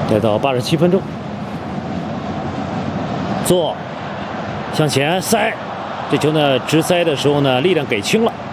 来到87分钟，左向前塞，这球呢直塞的时候呢力量给轻了。